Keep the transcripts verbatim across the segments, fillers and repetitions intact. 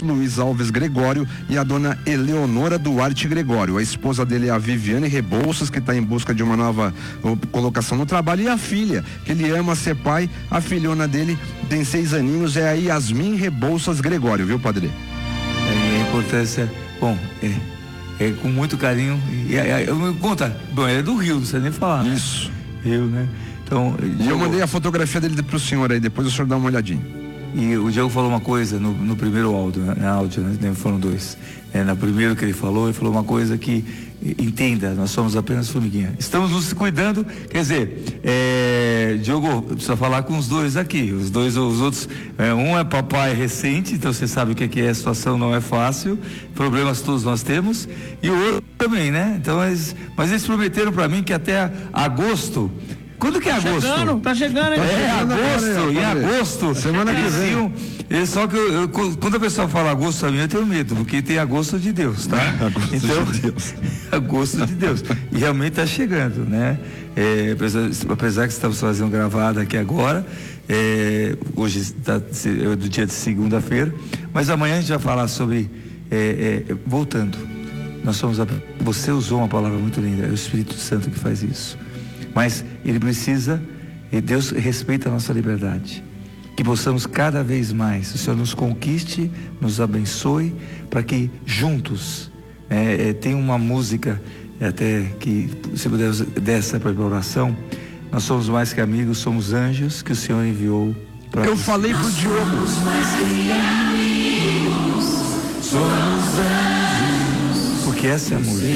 Luiz Alves Gregório e a dona Eleonora Duarte Gregório. A esposa dele é a Viviane Rebouças, que está em busca de uma nova uh, colocação no trabalho, e a filha, que ele ama ser pai, a filhona dele tem seis aninhos, é a Yasmin Rebouças Gregório, viu, padre? É, a importância, bom, é, é com muito carinho, e, é, é, eu conta, bom, ele é do Rio, não sei nem falar. Isso. Né? Rio, né? Então, e eu, eu mandei a fotografia dele pro senhor aí, depois o senhor dá uma olhadinha. E o Diego falou uma coisa no, no primeiro áudio, na áudio, né? Foram dois. É, na primeiro que ele falou, ele falou uma coisa que, entenda, nós somos apenas formiguinha. Estamos nos cuidando, quer dizer, é, Diogo, precisa falar com os dois aqui. Os dois, os outros, é, um é papai recente, então você sabe o que é, que é, a situação não é fácil, problemas todos nós temos, e o outro também, né? Então, eles, mas eles prometeram para mim que até agosto. Quando que é tá agosto? Chegando, tá chegando, hein? É, agosto, em agosto. Semana que vem. É, só que eu, eu, quando a pessoa fala agosto, a mim eu tenho medo, porque tem agosto de Deus, tá? Agosto então, de Deus. Agosto de Deus. E realmente está chegando, né? É, apesar, apesar que estamos fazendo gravada aqui agora, é, hoje está é do dia de segunda-feira, mas amanhã a gente vai falar sobre, é, é, voltando, nós somos, a, você usou uma palavra muito linda, é o Espírito Santo que faz isso. Mas ele precisa, e Deus respeita a nossa liberdade, que possamos cada vez mais, o Senhor nos conquiste, nos abençoe, para que juntos, é, é, tem uma música, é, até que, se puder dessa para a oração, nós somos mais que amigos, somos anjos que o Senhor enviou para Eu você. falei pro Diogo. Somos mais que amigos, somos anjos, porque essa é a música.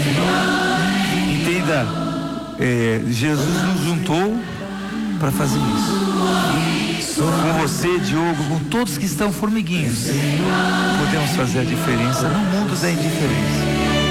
Entenda. É, Jesus nos juntou para fazer isso. Com você, Diogo, com todos que estão formiguinhos, podemos fazer a diferença no mundo da indiferença.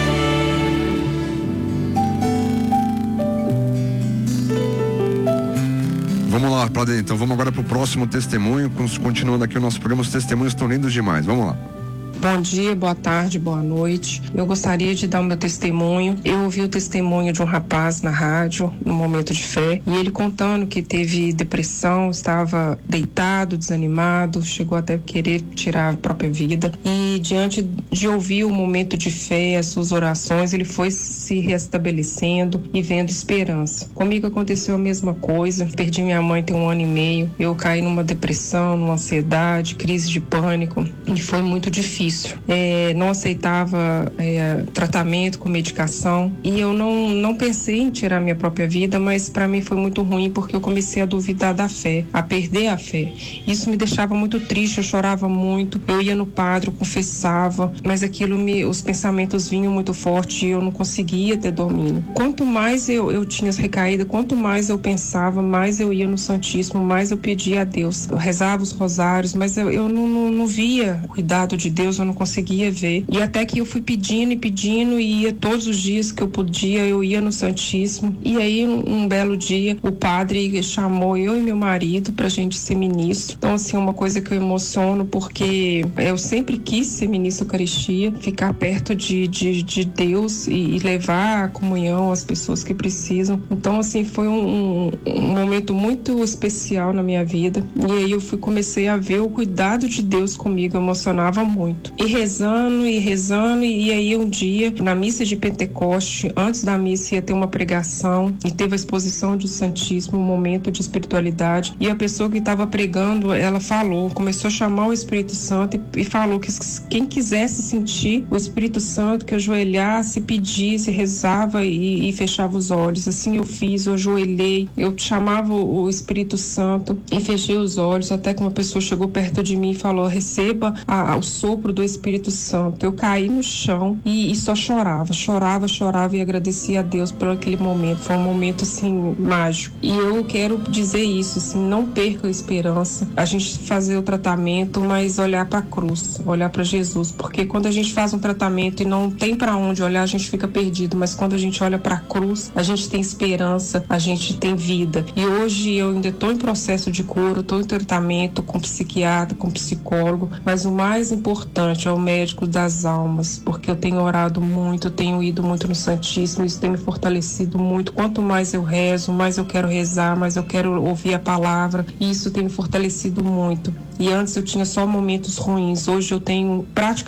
Vamos lá, padre, então vamos agora para o próximo testemunho, continuando aqui o nosso programa. Os testemunhos estão lindos demais, vamos lá. Bom dia, boa tarde, boa noite. Eu gostaria de dar o meu testemunho. Eu ouvi o testemunho de um rapaz na rádio, no Momento de Fé, e ele contando que teve depressão, estava deitado, desanimado, chegou até a querer tirar a própria vida. E diante de ouvir o Momento de Fé, as suas orações, ele foi se restabelecendo e vendo esperança. Comigo aconteceu a mesma coisa. Perdi minha mãe tem um ano e meio. Eu caí numa depressão, numa ansiedade, crise de pânico, e foi muito difícil. É, não aceitava é, tratamento com medicação, e eu não, não pensei em tirar minha própria vida, mas para mim foi muito ruim, porque eu comecei a duvidar da fé, a perder a fé. Isso me deixava muito triste, eu chorava muito, eu ia no padre, eu confessava, mas aquilo me, os pensamentos vinham muito forte e eu não conseguia ter domínio. Quanto mais eu, eu tinha as recaídas, quanto mais eu pensava, mais eu ia no Santíssimo, mais eu pedia a Deus. Eu rezava os rosários, mas eu, eu não, não, não via o cuidado de Deus, eu não conseguia ver. E até que eu fui pedindo e pedindo, e ia todos os dias que eu podia, eu ia no Santíssimo. E aí, um, um belo dia, o padre chamou eu e meu marido pra gente ser ministro. Então, assim, é uma coisa que eu emociono, porque eu sempre quis ser ministro da Eucaristia, ficar perto de, de, de Deus e, e levar a comunhão às pessoas que precisam. Então, assim, foi um, um momento muito especial na minha vida. E aí eu fui, comecei a ver o cuidado de Deus comigo, eu emocionava muito. E rezando, e rezando, e aí um dia, na missa de Pentecoste, antes da missa ia ter uma pregação, e teve a exposição do Santíssimo, um momento de espiritualidade, e a pessoa que estava pregando, ela falou, começou a chamar o Espírito Santo, e, e falou que quem quisesse sentir o Espírito Santo, que ajoelhasse, pedisse, rezava e, e fechava os olhos. Assim eu fiz, eu ajoelhei, eu chamava o, o Espírito Santo e fechei os olhos, até que uma pessoa chegou perto de mim e falou, receba a, a, o sopro do Espírito Santo. Eu caí no chão e, e só chorava, chorava, chorava e agradecia a Deus por aquele momento. Foi um momento assim mágico. E eu quero dizer isso, assim, não perca a esperança. A gente fazer o tratamento, mas olhar para a cruz, olhar para Jesus, porque quando a gente faz um tratamento e não tem para onde olhar, a gente fica perdido, mas quando a gente olha para a cruz, a gente tem esperança, a gente tem vida. E hoje eu ainda estou em processo de cura, estou em tratamento com psiquiatra, com psicólogo, mas o mais importante é o médico das almas, porque eu tenho orado muito, tenho ido muito no Santíssimo, isso tem me fortalecido muito. Quanto mais eu rezo, mais eu quero rezar, mais eu quero ouvir a palavra, e isso tem me fortalecido muito. E antes eu tinha só momentos ruins, hoje eu tenho praticamente